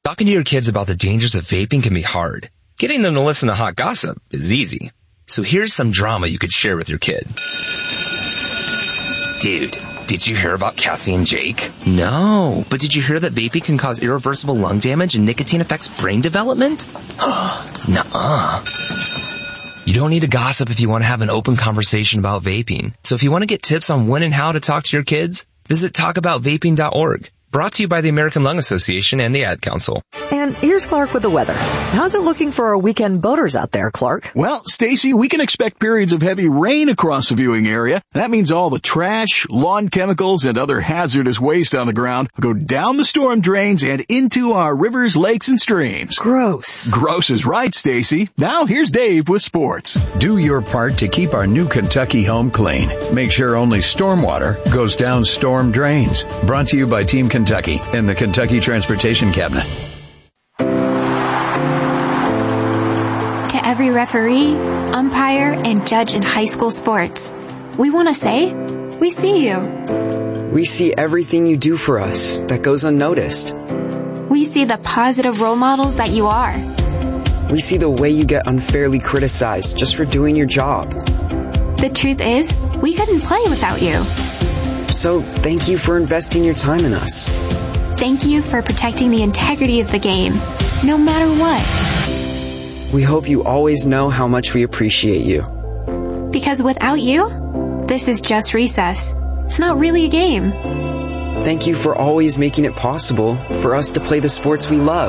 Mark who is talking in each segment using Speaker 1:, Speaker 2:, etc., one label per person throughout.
Speaker 1: Talking to your kids about the dangers of vaping can be hard. Getting them to listen to hot gossip is easy. So here's some drama you could share with your kid. Dude, did you hear about Cassie and Jake? No, but did you hear that vaping can cause irreversible lung damage and nicotine affects brain development? Nuh-uh. You don't need to gossip if you want to have an open conversation about vaping. So if you want to get tips on when and how to talk to your kids, visit talkaboutvaping.org. Brought to you by the American Lung Association and the Ad Council.
Speaker 2: And here's Clark with the weather. How's it looking for our weekend boaters out there, Clark?
Speaker 3: Well, Stacy, we can expect periods of heavy rain across the viewing area. That means all the trash, lawn chemicals, and other hazardous waste on the ground will go down the storm drains and into our rivers, lakes, and streams.
Speaker 2: Gross.
Speaker 3: Gross is right, Stacy. Now here's Dave with sports.
Speaker 4: Do your part to keep our new Kentucky home clean. Make sure only stormwater goes down storm drains. Brought to you by Team Kentucky and the Kentucky Transportation Cabinet.
Speaker 5: To every referee, umpire, and judge in high school sports, we want to say, we see you.
Speaker 6: We see everything you do for us that goes unnoticed.
Speaker 5: We see the positive role models that you are.
Speaker 6: We see the way you get unfairly criticized just for doing your job.
Speaker 5: The truth is, we couldn't play without you.
Speaker 6: So thank you for investing your time in us.
Speaker 5: Thank you for protecting the integrity of the game, no matter what.
Speaker 6: We hope you always know how much we appreciate you.
Speaker 5: Because without you, this is just recess. It's not really a game.
Speaker 6: Thank you for always making it possible for us to play the sports we love.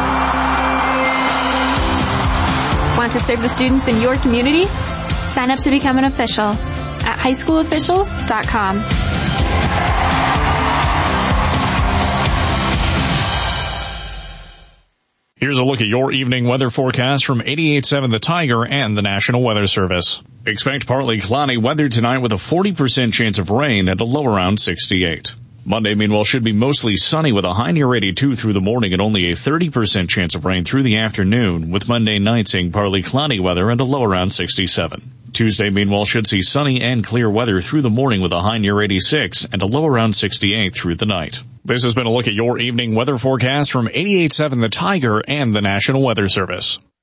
Speaker 5: Want to serve the students in your community? Sign up to become an official at highschoolofficials.com.
Speaker 7: Here's a look at your evening weather forecast from 88.7 The Tiger and the National Weather Service. Expect partly cloudy weather tonight with a 40% chance of rain and a low around 68. Monday, meanwhile, should be mostly sunny with a high near 82 through the morning and only a 30% chance of rain through the afternoon, with Monday night seeing partly cloudy weather and a low around 67. Tuesday, meanwhile, should see sunny and clear weather through the morning with a high near 86 and a low around 68 through the night. This has been a look at your evening weather forecast from 88.7 The Tiger and the National Weather Service.